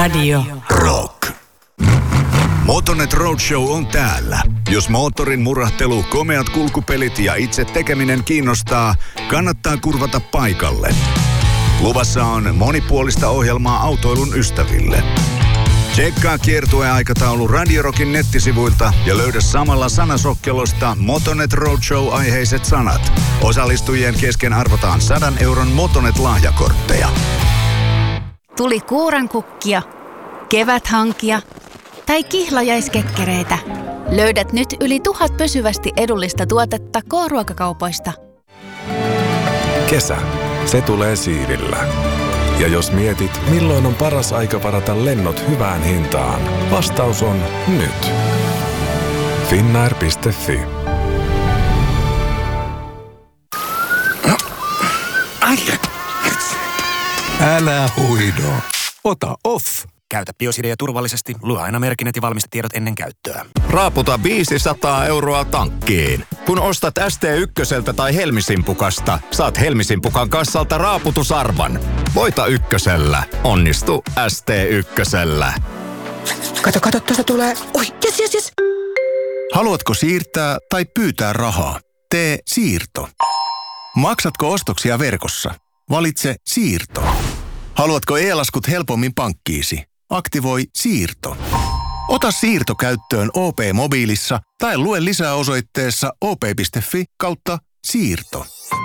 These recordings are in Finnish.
Radio Rock. Motonet Roadshow on täällä. Jos moottorin murahtelu, komeat kulkupelit ja itse tekeminen kiinnostaa, kannattaa kurvata paikalle. Luvassa on monipuolista ohjelmaa autoilun ystäville. Tsekkaa kiertueaikataulu Radio Rockin nettisivuilta ja löydä samalla sanasokkelosta Motonet Roadshow-aiheiset sanat. Osallistujien kesken arvotaan 100 euron Motonet-lahjakortteja. Tuli kuurankukkia, keväthankia tai kihlajaiskekkereitä. Löydät nyt yli 1000 pysyvästi edullista tuotetta K-ruokakaupoista. Kesä, se tulee siirillä. Ja jos mietit, milloin on paras aika varata lennot hyvään hintaan, vastaus on nyt. Finnair.fi. Älä huido. Ota off. Käytä Biosidea turvallisesti. Lue aina merkinnät ja valmistetiedot ennen käyttöä. Raaputa 500 euroa tankkiin. Kun ostat ST1 tai Helmisimpukasta, saat Helmisimpukan kassalta raaputusarvan. Voita ykkösellä. Onnistu ST1. Kato, tuosta tulee. Oi, yes. Haluatko siirtää tai pyytää rahaa? Tee siirto. Maksatko ostoksia verkossa? Valitse siirto. Haluatko e-laskut helpommin pankkiisi? Aktivoi siirto. Ota siirto käyttöön OP-mobiilissa tai lue lisää osoitteessa op.fi/siirto.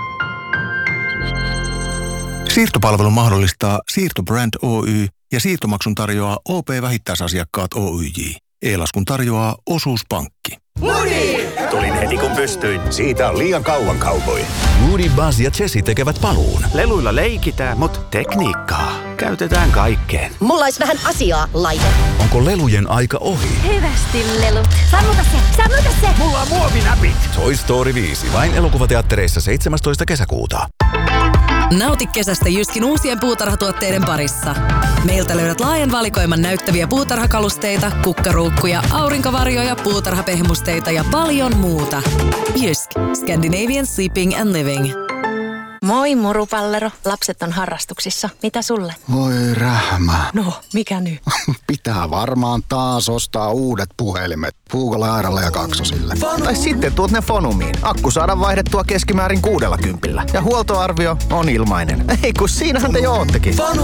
Siirtopalvelu mahdollistaa Siirtobrand Oy ja siirtomaksun tarjoaa OP-vähittäisasiakkaat Oyj. E-laskun tarjoaa Osuuspankki. Tulin heti kun pystyin. Siitä on liian kauan cowboy. Woody, Buzz ja Jessie tekevät paluun. Leluilla leikitään, mut tekniikkaa käytetään kaikkeen. Mulla olisi vähän asiaa, laite. Onko lelujen aika ohi? Hyvästi lelut. Sammuta se! Mulla on muovinäpit. Toy Story 5. Vain elokuvateattereissa 17. kesäkuuta. Nauti kesästä Jyskin uusien puutarhatuotteiden parissa. Meiltä löydät laajan valikoiman näyttäviä puutarhakalusteita, kukkaruukkuja, aurinkovarjoja, puutarhapehmusteita ja paljon muuta. Jysk. Scandinavian Sleeping and Living. Moi murupallero. Lapset on harrastuksissa. Mitä sulle? Voi rähmä. No, mikä nyt? Pitää varmaan taas ostaa uudet puhelimet. Puukolla, Airalla ja Kaksosille. Tai sitten tuot ne Fonumiin. Akku saadaan vaihdettua keskimäärin 60. Ja huoltoarvio on ilmainen. Ei kun siinähän te jo oottekin.